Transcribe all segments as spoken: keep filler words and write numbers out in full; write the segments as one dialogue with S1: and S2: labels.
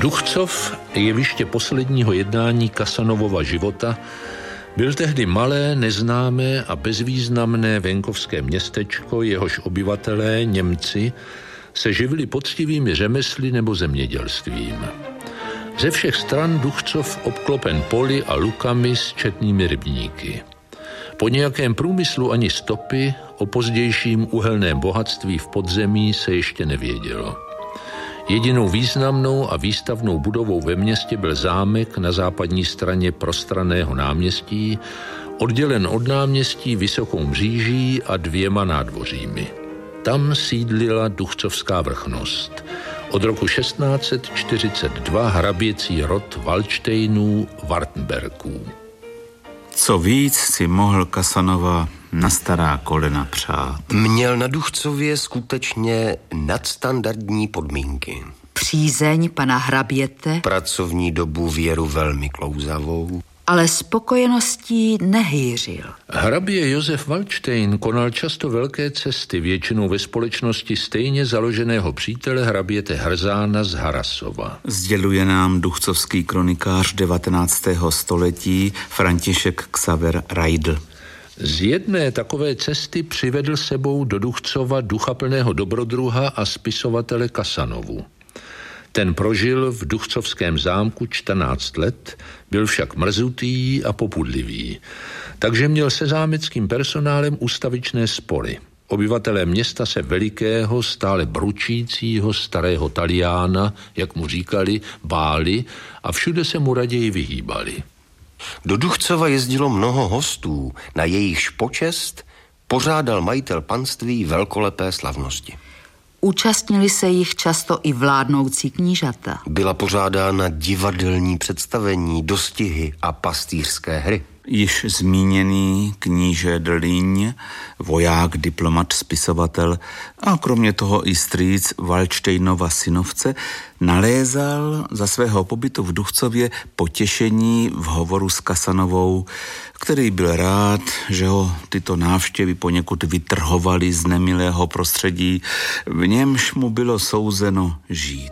S1: Duchcov, jeviště posledního jednání Kasanovova života, byl tehdy malé, neznámé a bezvýznamné venkovské městečko, jehož obyvatelé, Němci, se živili poctivými řemesly nebo zemědělstvím. Ze všech stran Duchcov obklopen poli a lukami s četnými rybníky. Po nějakém průmyslu ani stopy, o pozdějším uhelném bohatství v podzemí se ještě nevědělo. Jedinou významnou a výstavnou budovou ve městě byl zámek na západní straně prostranného náměstí, oddělen od náměstí vysokou mříží a dvěma nádvořími. Tam sídlila duchcovská vrchnost. Od roku šestnáct set čtyřicet dva hraběcí rod Valdštejnů Wartenbergů.
S2: Co víc si mohl Casanova na stará kolena přát?
S3: Měl na Duchcově skutečně nadstandardní podmínky.
S4: Přízeň pana hraběte,
S3: Pracovní dobu Věru velmi klouzavou,
S4: ale spokojeností nehýřil.
S1: Hrabě Josef Valdštejn konal často velké cesty, většinou ve společnosti stejně založeného přítele hraběte Hrzána z Harasova.
S2: Sděluje nám duchcovský kronikář devatenáctého století František Xaver Reidl.
S1: Z jedné takové cesty přivedl sebou do Duchcova duchaplného dobrodruha a spisovatele Casanovu. Ten prožil v duchcovském zámku čtrnáct let, byl však mrzutý a popudlivý, takže měl se zámeckým personálem ustavičné spory. Obyvatelé města se velikého, stále bručícího starého Taliána, jak mu říkali, báli a všude se mu raději vyhýbali.
S3: Do Duchcova jezdilo mnoho hostů, na jejichž počest pořádal majitel panství velkolepé slavnosti.
S4: Účastnili se jich často i vládnoucí knížata.
S3: Byla pořádána divadelní představení, dostihy a pastýřské hry.
S2: Již zmíněný kníže Drlíň, voják, diplomat, spisovatel a kromě toho i strýc Valdštejnova synovce nalézal za svého pobytu v Duchcově potěšení v hovoru s Casanovou, který byl rád, že ho tyto návštěvy poněkud vytrhovaly z nemilého prostředí, v němž mu bylo souzeno žít.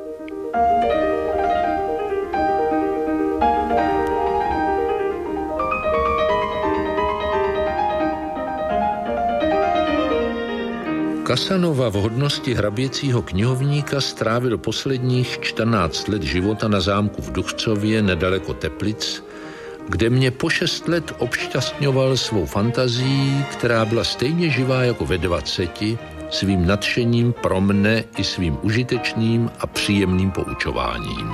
S1: Casanova v hodnosti hraběcího knihovníka strávil posledních čtrnáct let života na zámku v Duchcově nedaleko Teplic, kde mě po šest let obšťastňoval svou fantazí, která byla stejně živá jako ve dvaceti, svým nadšením pro mne i svým užitečným a příjemným poučováním.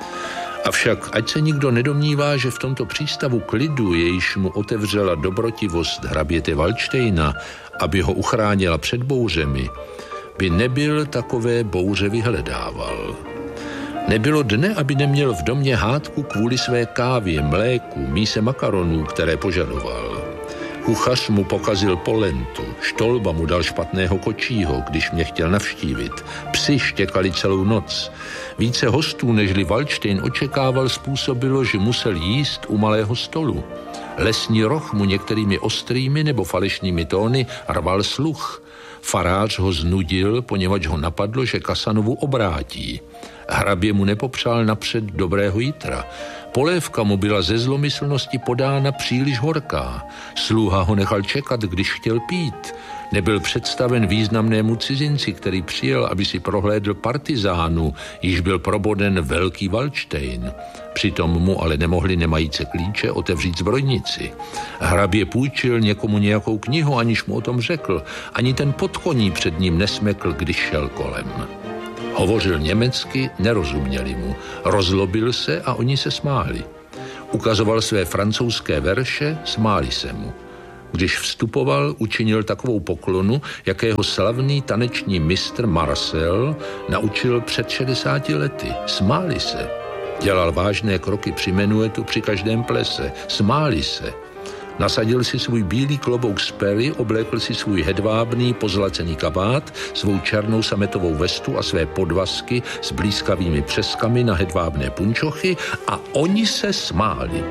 S1: Avšak ať se nikdo nedomnívá, že v tomto přístavu klidu, jejíž mu otevřela dobrotivost hraběte Valdštejna, aby ho uchránila před bouřemi, by nebyl takové bouře vyhledával. Nebylo dne, aby neměl v domě hádku kvůli své kávě, mléku, míse makaronů, které požadoval. Kuchař mu pokazil polentu, štolba mu dal špatného kočího, když mě chtěl navštívit. Psi štěkali celou noc. Více hostů, nežli Valdštejn očekával, způsobilo, že musel jíst u malého stolu. Lesní roh mu některými ostrými nebo falešnými tóny rval sluch. Farář ho znudil, poněvadž ho napadlo, že Casanovu obrátí. Hrabě mu nepopřál napřed dobrého jitra. Polévka mu byla ze zlomyslnosti podána příliš horká. Sluha ho nechal čekat, když chtěl pít. Nebyl představen významnému cizinci, který přijel, aby si prohlédl partizánu, již byl proboden velký Valdštejn. Přitom mu ale nemohli nemajíce klíče otevřít zbrojnici. Hrabě půjčil někomu nějakou knihu, aniž mu o tom řekl. Ani ten podkoní před ním nesmekl, když šel kolem. Hovořil německy, nerozuměli mu. Rozlobil se a oni se smáli. Ukazoval své francouzské verše, smáli se mu. Když vstupoval, učinil takovou poklonu, jakého slavný taneční mistr Marcel naučil před šedesáti lety. Smáli se. Dělal vážné kroky při menuetu při každém plese. Smáli se. Nasadil si svůj bílý klobouk z pery, oblékl si svůj hedvábný pozlacený kabát, svou černou sametovou vestu a své podvazky s blízkavými přeskami na hedvábné punčochy a oni se smáli.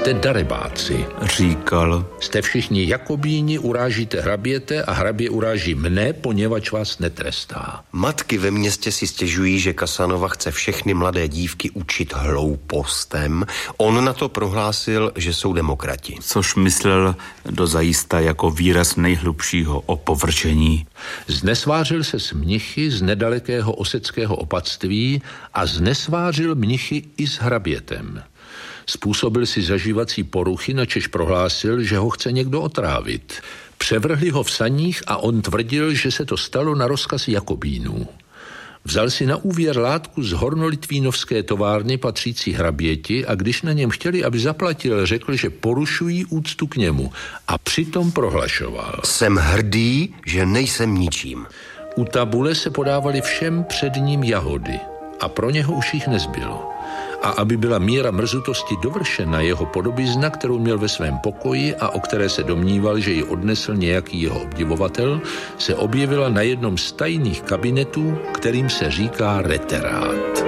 S1: Jste darebáci,
S2: říkal.
S1: Jste všichni Jakobíni, urážíte hraběte a hrabě uráží mne, poněvadž vás netrestá.
S3: Matky ve městě si stěžují, že Kasanova chce všechny mladé dívky učit hloupostem. On na to prohlásil, že jsou demokrati.
S2: Což myslel dozajista jako výraz nejhlubšího opovržení.
S1: Znesvářil se s mnichy z nedalekého oseckého opatství a znesvářil mnichy i s hrabětem. Způsobil si zažívací poruchy, načež prohlásil, že ho chce někdo otrávit. Převrhli ho v saních a on tvrdil, že se to stalo na rozkaz Jakobínů. Vzal si na úvěr látku z hornolitvínovské továrny patřící hraběti a když na něm chtěli, aby zaplatil, řekl, že porušují úctu k němu a přitom prohlašoval.
S3: Jsem hrdý, že nejsem ničím.
S1: U tabule se podávaly všem před ním jahody a pro něho už jich nezbylo. A aby byla míra mrzutosti dovršena, jeho podobizna, kterou měl ve svém pokoji a o které se domníval, že ji odnesl nějaký jeho obdivovatel, se objevila na jednom z tajných kabinetů, kterým se říká reterát.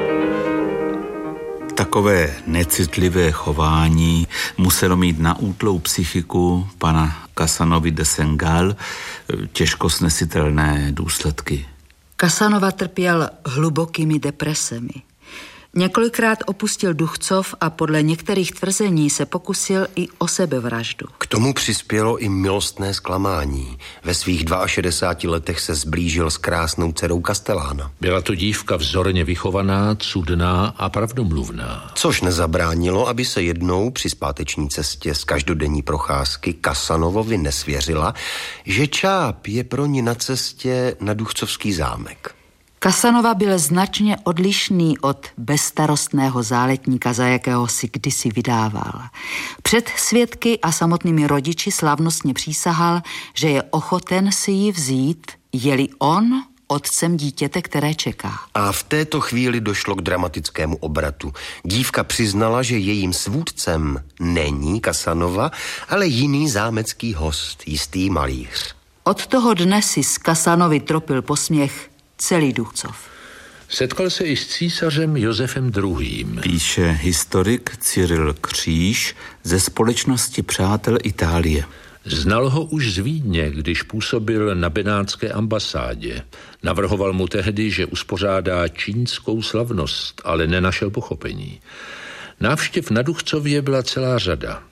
S2: Takové necitlivé chování muselo mít na útlou psychiku pana Casanovy de Sengal těžko snesitelné důsledky.
S4: Casanova trpěl hlubokými depresemi. Několikrát opustil Duchcov a podle některých tvrzení se pokusil i o sebevraždu.
S3: K tomu přispělo i milostné zklamání. Ve svých šedesáti dvou letech se zblížil s krásnou dcerou Castellana.
S1: Byla to dívka vzorně vychovaná, cudná a pravdomluvná.
S3: Což nezabránilo, aby se jednou při zpáteční cestě z každodenní procházky Casanovovi nesvěřila, že Čáp je pro ní na cestě na Duchcovský zámek.
S4: Casanova byl značně odlišný od bezstarostného záletníka, za jakého si kdysi vydával. Před svědky a samotnými rodiči slavnostně přísahal, že je ochoten si ji vzít, je-li on otcem dítěte, které čeká.
S3: A v této chvíli došlo k dramatickému obratu. Dívka přiznala, že jejím svůdcem není Casanova, ale jiný zámecký host, jistý malíř.
S4: Od toho dne si z Casanovy tropil posměch celý Duchcov.
S1: Setkal se i s císařem Josefem druhým.
S2: Píše historik Cyril Kříž ze společnosti Přátel Itálie.
S1: Znal ho už z Vídně, když působil na benátské ambasádě. Navrhoval mu tehdy, že uspořádá čínskou slavnost, ale nenašel pochopení. Návštěv na Duchcově byla celá řada.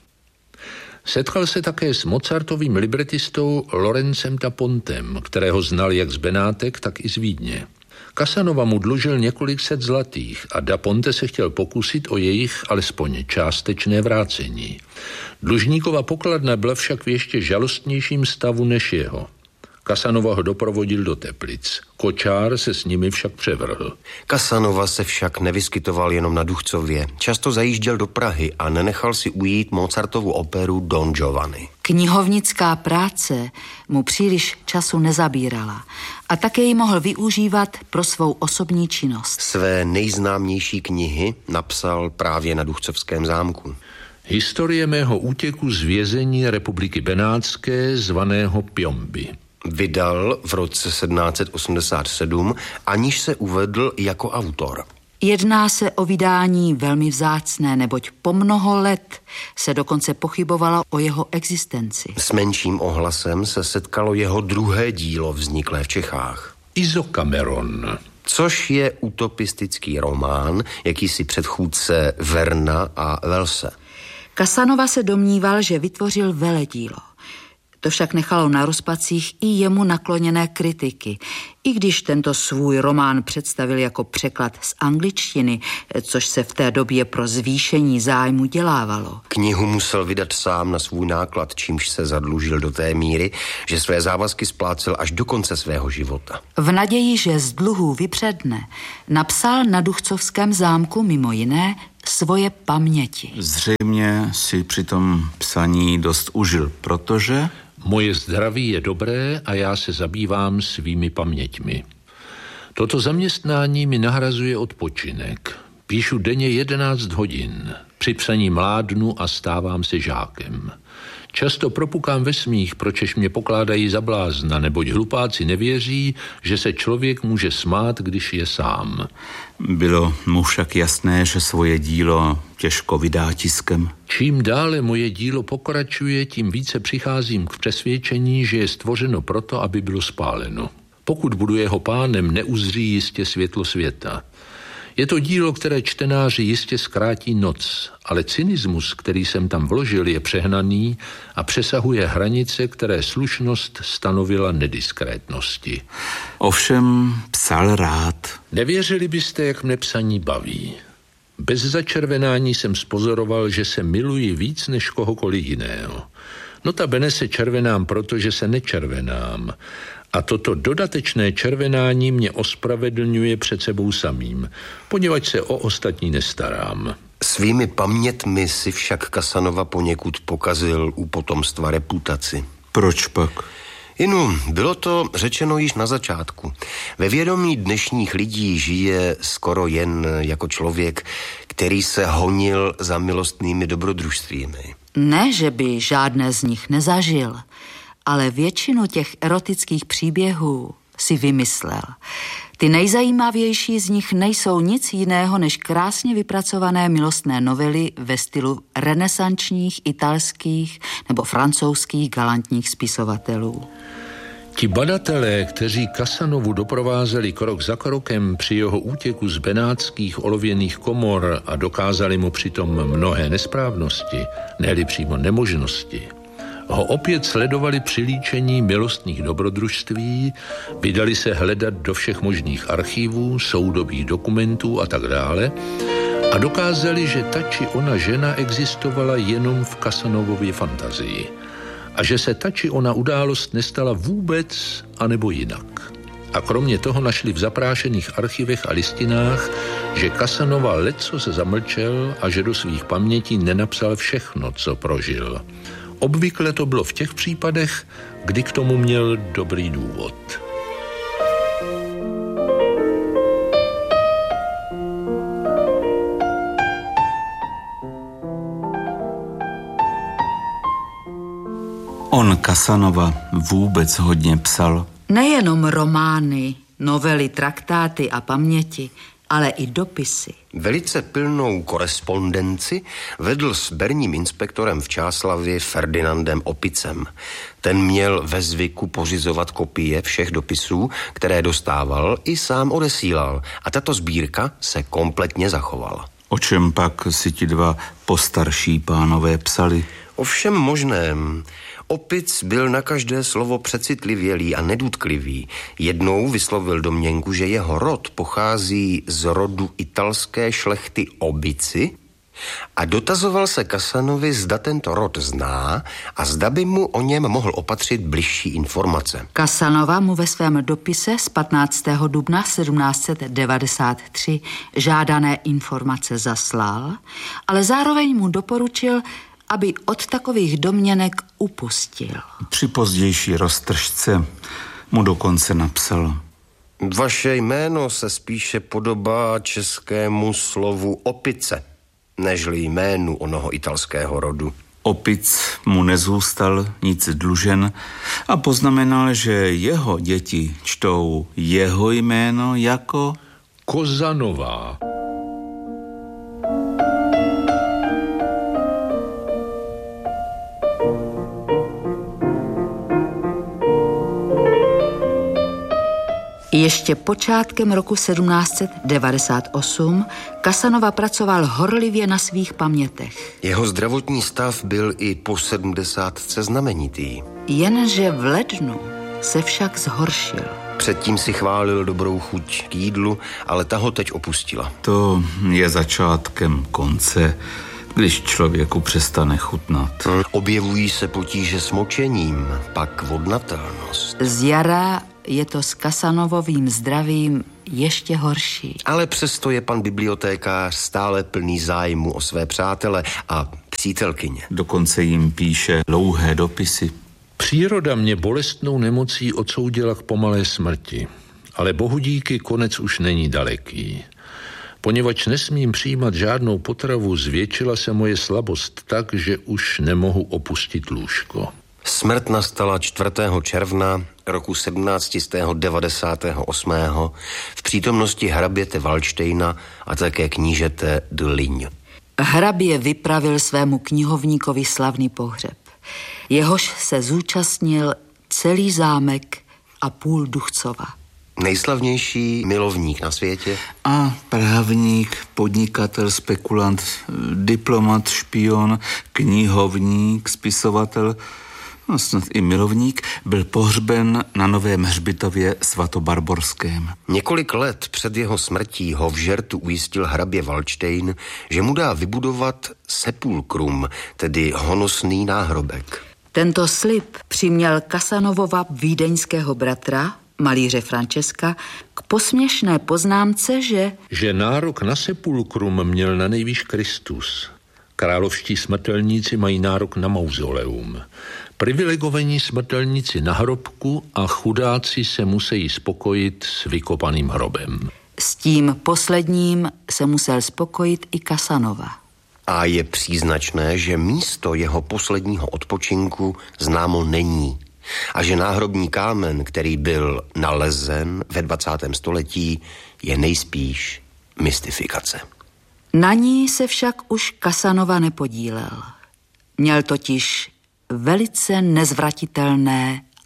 S1: Setkal se také s Mozartovým libretistou Lorencem da Pontem, kterého znal jak z Benátek, tak i z Vídně. Casanova mu dlužil několik set zlatých a da Ponte se chtěl pokusit o jejich alespoň částečné vrácení. Dlužníkova pokladna byla však v ještě žalostnějším stavu než jeho. Casanova ho doprovodil do Teplic. Kočár se s nimi však převrhl.
S3: Casanova se však nevyskytoval jenom na Duchcově. Často zajížděl do Prahy a nenechal si ujít Mozartovu operu Don Giovanni.
S4: Knihovnická práce mu příliš času nezabírala a také ji mohl využívat pro svou osobní činnost.
S3: Své nejznámější knihy napsal právě na Duchcovském zámku.
S1: Historie mého útěku z vězení Republiky Benátské zvaného Pjomby.
S3: Vydal v roce sedmnáct set osmdesát sedm, aniž se uvedl jako autor.
S4: Jedná se o vydání velmi vzácné, neboť po mnoho let se dokonce pochybovalo o jeho existenci.
S3: S menším ohlasem se setkalo jeho druhé dílo vzniklé v Čechách.
S1: Isokameron.
S3: Což je utopistický román, jakýsi předchůdce Verna a Wellse.
S4: Casanova se domníval, že vytvořil veledílo. To však nechalo na rozpacích i jemu nakloněné kritiky, i když tento svůj román představil jako překlad z angličtiny, což se v té době pro zvýšení zájmu dělávalo.
S3: Knihu musel vydat sám na svůj náklad, čímž se zadlužil do té míry, že své závazky splácel až do konce svého života.
S4: V naději, že z dluhů vypředne, napsal na Duchcovském zámku mimo jiné svoje paměti.
S2: Zřejmě si při tom psaní dost užil, protože...
S1: Moje zdraví je dobré a já se zabývám svými paměťmi. Toto zaměstnání mi nahrazuje odpočinek. Píšu denně jedenáct hodin. Při psaní mládnu a stávám se žákem. Často propukám ve smích, pročež mě pokládají za blázna, neboť hlupáci nevěří, že se člověk může smát, když je sám.
S2: Bylo mu však jasné, že svoje dílo těžko vydá tiskem.
S1: Čím dále moje dílo pokračuje, tím více přicházím k přesvědčení, že je stvořeno proto, aby bylo spáleno. Pokud budu jeho pánem, neuzří jistě světlo světa. Je to dílo, které čtenáři jistě zkrátí noc, ale cynismus, který jsem tam vložil, je přehnaný a přesahuje hranice, které slušnost stanovila nediskrétnosti.
S2: Ovšem psal rád.
S1: Nevěřili byste, jak mne psaní baví. Bez začervenání jsem spozoroval, že se miluji víc než kohokoliv jiného. Notabene se červenám, protože se nečervenám. A toto dodatečné červenání mě ospravedlňuje před sebou samým, poněvadž se o ostatní nestarám.
S3: Svými pamětmi si však Casanova poněkud pokazil u potomstva reputaci.
S2: Proč pak?
S3: Inu, bylo to řečeno již na začátku. Ve vědomí dnešních lidí žije skoro jen jako člověk, který se honil za milostnými dobrodružstvími.
S4: Ne, že by žádné z nich nezažil, ale většinu těch erotických příběhů si vymyslel. Ty nejzajímavější z nich nejsou nic jiného než krásně vypracované milostné novely ve stylu renesančních, italských nebo francouzských galantních spisovatelů.
S1: Ti badatelé, kteří Casanovu doprovázeli krok za krokem při jeho útěku z benátských olověných komor a dokázali mu přitom mnohé nesprávnosti, ne-li přímo nemožnosti, ho opět sledovali při líčení milostných dobrodružství, vydali se hledat do všech možných archivů, soudobých dokumentů a tak dále a dokázali, že ta či ona žena existovala jenom v Casanovově fantazii a že se ta či ona událost nestala vůbec anebo jinak. A kromě toho našli v zaprášených archivech a listinách, že Casanova lecos zamlčel a že do svých pamětí nenapsal všechno, co prožil. Obvykle to bylo v těch případech, kdy k tomu měl dobrý důvod.
S2: On Casanova vůbec hodně psal.
S4: Nejenom romány, novely, traktáty a paměti, ale i dopisy.
S3: Velice pilnou korespondenci vedl s berním inspektorem v Čáslavi Ferdinandem Opicem. Ten měl ve zvyku pořizovat kopie všech dopisů, které dostával, i sám odesílal. A tato sbírka se kompletně zachovala.
S2: O čem pak si ti dva postarší pánové psali?
S3: O všem možném. Opic byl na každé slovo přecitlivělý a nedutklivý. Jednou vyslovil domněnku, že jeho rod pochází z rodu italské šlechty Obici a dotazoval se Casanovi, zda tento rod zná a zda by mu o něm mohl opatřit bližší informace.
S4: Casanova mu ve svém dopise z patnáctého dubna sedmnáct set devadesát tři žádané informace zaslal, ale zároveň mu doporučil, aby od takových domněnek upustil.
S2: Při pozdější roztržce mu dokonce napsal:
S3: Vaše jméno se spíše podobá českému slovu opice, nežli jménu onoho italského rodu.
S2: Opic mu nezůstal nic dlužen a poznamenal, že jeho děti čtou jeho jméno jako
S1: Kozanová.
S4: Ještě počátkem roku sedmnáct set devadesát osm Casanova pracoval horlivě na svých pamětech.
S3: Jeho zdravotní stav byl i po sedmdesátce znamenitý.
S4: Jenže v lednu se však zhoršil.
S3: Předtím si chválil dobrou chuť k jídlu, ale ta ho teď opustila.
S2: To je začátkem konce, když člověku přestane chutnat.
S3: Objevují se potíže s močením, pak vodnatelnost.
S4: Z jara je to s Casanovovým zdravím ještě horší.
S3: Ale přesto je pan bibliotékář stále plný zájmu o své přátele a přítelkyně.
S2: Dokonce jim píše dlouhé dopisy.
S1: Příroda mě bolestnou nemocí odsoudila k pomalé smrti, ale bohu díky konec už není daleký. Poněvadž nesmím přijímat žádnou potravu, zvětšila se moje slabost tak, že už nemohu opustit lůžko.
S3: Smrt nastala čtvrtého června roku sedmnáct set devadesát osm v přítomnosti hraběte Valdštejna a také knížete de Ligne.
S4: Hrabě vypravil svému knihovníkovi slavný pohřeb. Jehož se zúčastnil celý zámek a půl Duchcova.
S3: Nejslavnější milovník na světě.
S2: A právník, podnikatel, spekulant, diplomat, špion, knihovník, spisovatel, no snad i milovník, byl pohřben na Novém hřbitově svatobarborském.
S3: Několik let před jeho smrtí ho v žertu ujistil hrabě Valdštejn, že mu dá vybudovat sepulkrum, tedy honosný náhrobek.
S4: Tento slib přiměl Casanovova vídeňského bratra, malíře Francesca, k posměšné poznámce, že...
S1: že nárok na sepulkrum měl na nejvýš Kristus. Královští smrtelníci mají nárok na mauzoleum. Privilegovaní smrtelníci na hrobku a chudáci se musí spokojit s vykopaným hrobem.
S4: S tím posledním se musel spokojit i Casanova.
S3: A je příznačné, že místo jeho posledního odpočinku známo není. A že náhrobní kámen, který byl nalezen ve dvacátém století, je nejspíš mystifikace.
S4: Na ní se však už Casanova nepodílel. Měl totiž velice nezvratitelné